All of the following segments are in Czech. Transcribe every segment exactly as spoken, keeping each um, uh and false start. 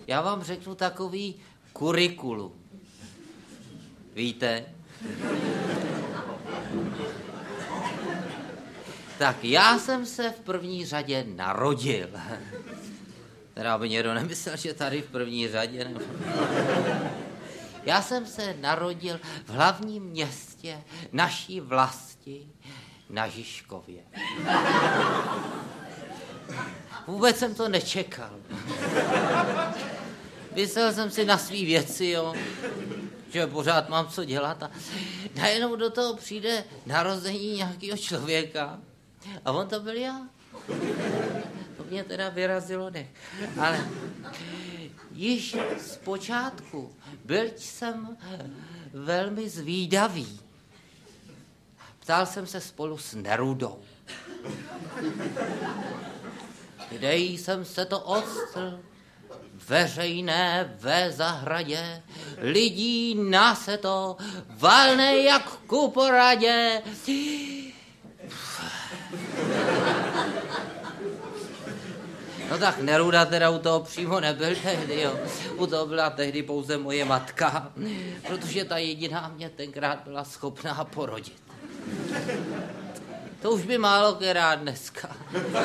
Já vám řeknu takový kurikulum. Víte? Tak já jsem se v první řadě narodil. Teda aby někdo nemyslel, že tady v první řadě. Nebo... Já jsem se narodil v hlavním městě naší vlasti na Žižkově. Vůbec jsem to nečekal. Myslel jsem si na svý věci, jo, že pořád mám co dělat a najednou do toho přijde narození nějakého člověka a on to byl já. To mě teda vyrazilo nech. Ale již z počátku byl jsem velmi zvídavý. Ptal jsem se spolu s Nerudou. Kde jsem se to odstl? Veřejné ve zahradě, lidí na se to, valné jak ku poradě. No tak Neruda teda u toho přímo nebyl tehdy, jo. U toho byla tehdy pouze moje matka, protože ta jediná mě tenkrát byla schopná porodit. To už by málo která dneska.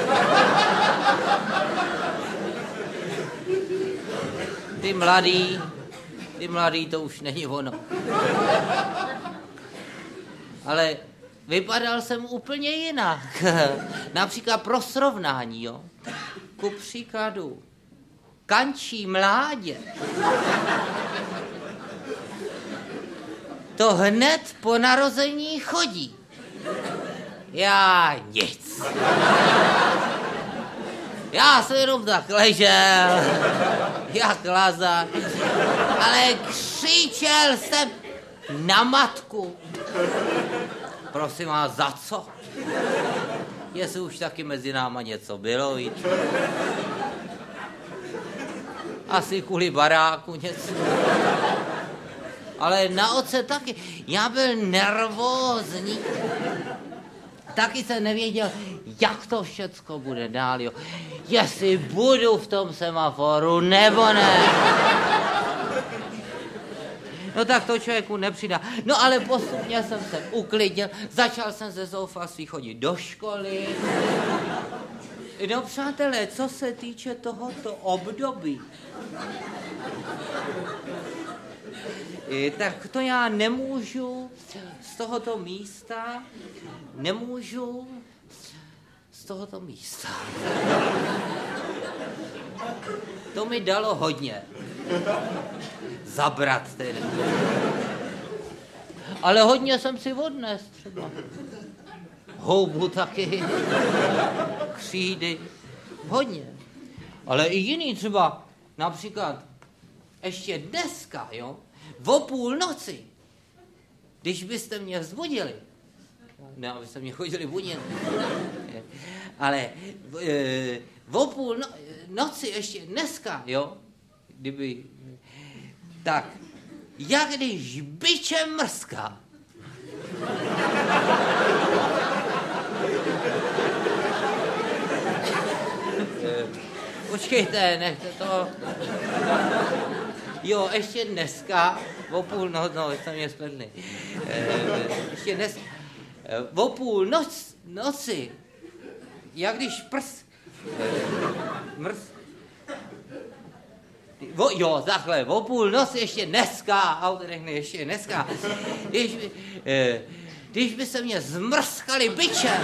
Ty mladý, ty mladý, to už není ono. Ale vypadal jsem úplně jinak. Například pro srovnání, jo. Ku příkladu, kančí mládě. To hned po narození chodí. Já nic. Já jsem jenom tak ležel, jak Lazar, ale křičel jsem na matku. Prosím vás, za co? Jestli už taky mezi náma něco bylo, víš? Asi kvůli baráku něco. Ale na otce taky. Já byl nervózní. Taky jsem nevěděl, jak to všecko bude dál, jo. Jestli budu v tom semaforu, nebo ne. No tak to člověku nepřidá. No ale postupně jsem se uklidnil, začal jsem ze zoufalství chodit do školy. No přátelé, co se týče tohoto období, tak to já nemůžu z tohoto místa, nemůžu z tohoto místa. To mi dalo hodně. Zabrat tedy. Ale hodně jsem si odnes třeba. Houbu taky. Křídy. Hodně. Ale i jiný třeba, například ještě dneska, jo, o půlnoci, když byste mě vzbudili, ne, abyste mě chodili budit, ale e, o půl no, noci ještě dneska, jo, kdyby, tak, jak když bičem mrská. e, počkejte, nechte to. Jo, ještě dneska, o půl noci, no, jsem mě spletli. E, ještě dnes, e, o půl noc, noci, jak když prs, e, mrs, o, jo, takhle, o půl noci ještě dneska, auto řekne ještě dneska, když by, e, když by se mě zmrskali bičem.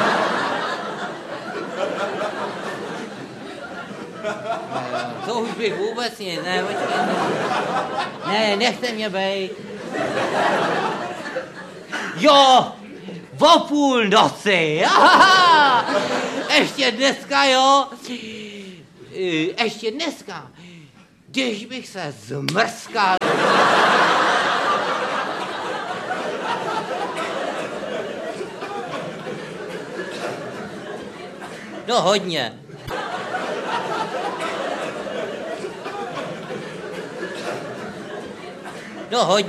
To už bych vůbec nic, ne, počkejte. Ne, nechte mě bejt. Jo, o půl noci, aha, ještě dneska, jo, ještě dneska, když bych se zmrskal. No hodně. No hodně.